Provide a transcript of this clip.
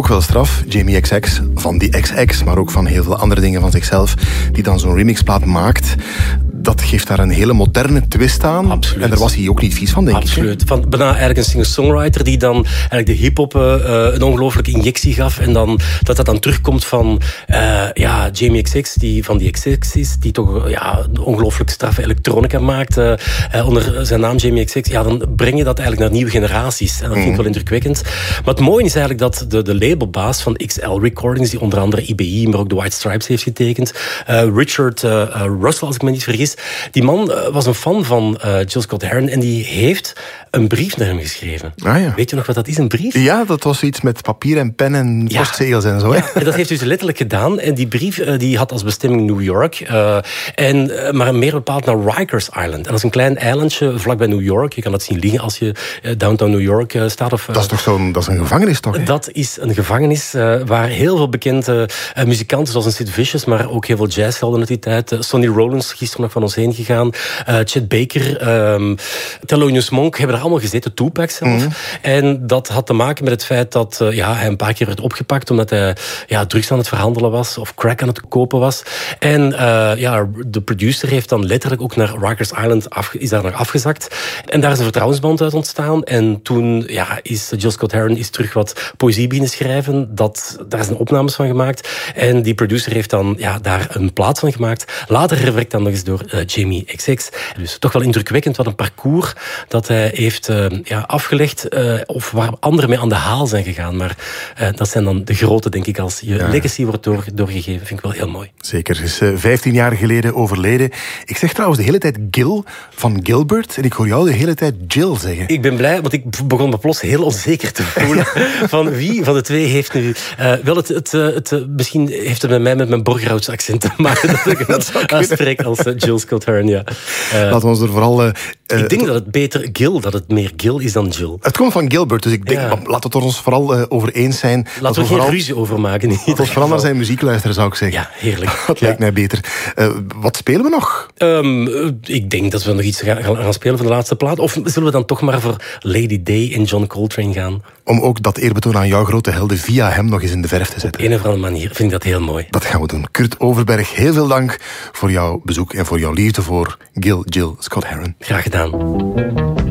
ook wel straf. Jamie XX van die XX, maar ook van heel veel andere dingen van zichzelf, die dan zo'n remixplaat maakt. Dat geeft daar een hele moderne twist aan. Absoluut. En daar was hij ook niet vies van, denk ik. Absoluut. Van bijna eigenlijk een singer-songwriter die dan eigenlijk de hip-hop een ongelooflijke injectie gaf. En dan, dat dan terugkomt van Jamie XX, die van die XX is, die toch een ongelooflijk straffe elektronica maakt. Onder zijn naam Jamie XX. Ja, dan breng je dat eigenlijk naar nieuwe generaties. En dat vind ik wel indrukwekkend. Maar het mooie is eigenlijk dat de labelbaas van XL Recordings, die onder andere IBI, maar ook de White Stripes heeft getekend, Richard Russell, als ik me niet vergis, die man was een fan van Jill Scott Heron en die heeft een brief naar hem geschreven. Ah, ja. Weet je nog wat dat is, een brief? Ja, dat was iets met papier en pen en postzegels en zo. Hè? Ja, dat heeft hij dus letterlijk gedaan. En die brief die had als bestemming New York. Maar meer bepaald naar Rikers Island. En dat is een klein eilandje vlakbij New York. Je kan dat zien liggen als je downtown New York staat. Dat is toch dat is een gevangenis, toch? Hè? Dat is een gevangenis waar heel veel bekende muzikanten, zoals een Sid Vicious, maar ook heel veel jazzhelden uit die tijd. Sonny Rollins, gisteren nog van ons heen gegaan. Chet Baker, Thelonious Monk hebben daar allemaal gezeten. Tupac zelf. En dat had te maken met het feit dat hij een paar keer werd opgepakt omdat hij drugs aan het verhandelen was of crack aan het kopen was. En de producer heeft dan letterlijk ook naar Rikers Island is daar naar afgezakt. En daar is een vertrouwensband uit ontstaan. En toen is Jill Scott Heron terug wat poëzie beginnen schrijven. Daar zijn opnames van gemaakt. En die producer heeft dan daar een plaat van gemaakt. Later gewerkt dan nog eens door Jamie XX. Dus toch wel indrukwekkend wat een parcours dat hij heeft afgelegd. Of waar anderen mee aan de haal zijn gegaan. Maar dat zijn dan de grote, denk ik, als je legacy wordt doorgegeven. Vind ik wel heel mooi. Zeker. Is 15 jaar geleden overleden. Ik zeg trouwens de hele tijd Gil van Gilbert. En ik hoor jou de hele tijd Jill zeggen. Ik ben blij, want ik begon me plots heel onzeker te voelen. Van wie van de twee heeft nu... misschien heeft het bij mij met mijn Borgerhoutse accent te maken. Dat ik het uitspreek als Jill Scott Heron, ja. Laten we ons er vooral... ik denk dat het meer Gil is dan Jill. Het komt van Gilbert, dus ik denk, laten we het ons vooral over eens zijn. Laten we geen ruzie over maken. Laten we vooral naar zijn muziek luisteren, zou ik zeggen. Ja, heerlijk. Dat lijkt mij beter. Wat spelen we nog? Ik denk dat we nog iets gaan spelen van de laatste plaat. Of zullen we dan toch maar voor Lady Day en John Coltrane gaan? Om ook dat eerbetoon aan jouw grote helden via hem nog eens in de verf te zetten. Op een of andere manier vind ik dat heel mooi. Dat gaan we doen. Kurt Overberg, heel veel dank voor jouw bezoek en voor jouw liefde voor Jill Scott Heron. Graag gedaan.